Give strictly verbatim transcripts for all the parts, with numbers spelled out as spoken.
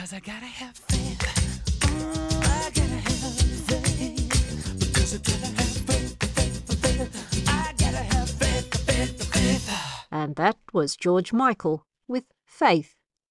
'Cause I gotta have faith. Mm, I gotta have faith. Because I gotta have faith, faith, faith. I gotta have faith, faith, faith. And that was George Michael with Faith.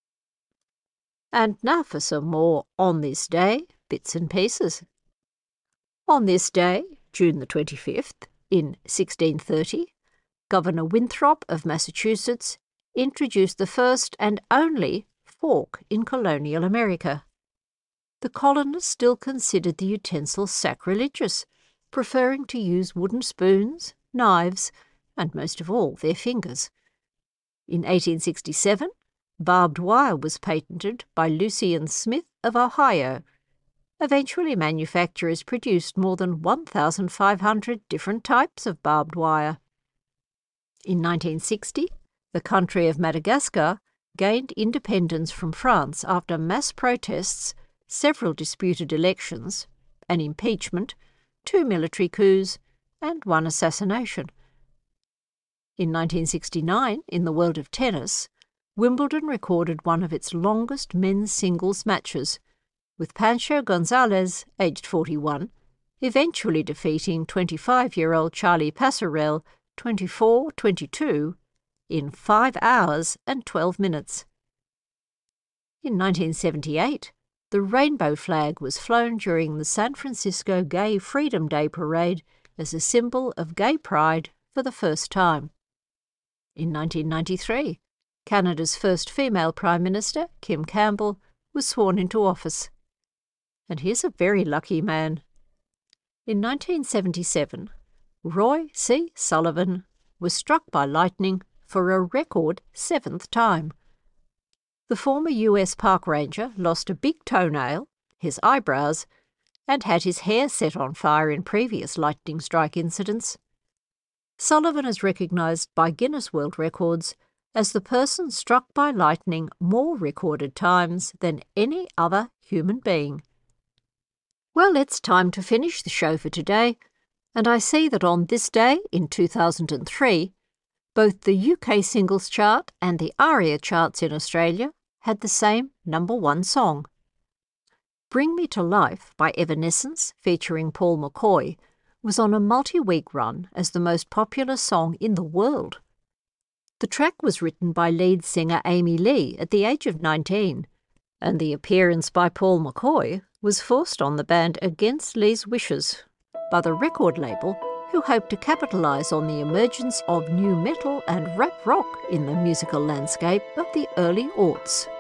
And now for some more On This Day bits and pieces. On this day, June the twenty-fifth, in sixteen thirty, Governor Winthrop of Massachusetts introduced the first and only fork in colonial America. The colonists still considered the utensil sacrilegious, preferring to use wooden spoons, knives, and most of all their fingers. In eighteen sixty-seven, barbed wire was patented by Lucien Smith of Ohio. Eventually, manufacturers produced more than one thousand five hundred different types of barbed wire. In nineteen sixty, the country of Madagascar gained independence from France after mass protests, several disputed elections, an impeachment, two military coups, and one assassination. In nineteen sixty-nine, in the world of tennis, Wimbledon recorded one of its longest men's singles matches, with Pancho Gonzalez, aged forty-one, eventually defeating twenty-five-year-old Charlie Pasarell twenty-four twenty-two in five hours and twelve minutes. In nineteen seventy-eight, the rainbow flag was flown during the San Francisco Gay Freedom Day parade as a symbol of gay pride for the first time. In nineteen ninety-three, Canada's first female Prime Minister, Kim Campbell, was sworn into office. And here's a very lucky man. In nineteen seventy-seven, Roy C. Sullivan was struck by lightning for a record seventh time. The former U S park ranger lost a big toenail, his eyebrows, and had his hair set on fire in previous lightning strike incidents. Sullivan is recognised by Guinness World Records as the person struck by lightning more recorded times than any other human being. Well, it's time to finish the show for today, and I see that on this day in two thousand three, both the U K singles chart and the ARIA charts in Australia had the same number one song. Bring Me to Life by Evanescence, featuring Paul McCoy, was on a multi-week run as the most popular song in the world. The track was written by lead singer Amy Lee at the age of nineteen, and the appearance by Paul McCoy was forced on the band against Lee's wishes by the record label, who hoped to capitalise on the emergence of new metal and rap rock in the musical landscape of the early aughts.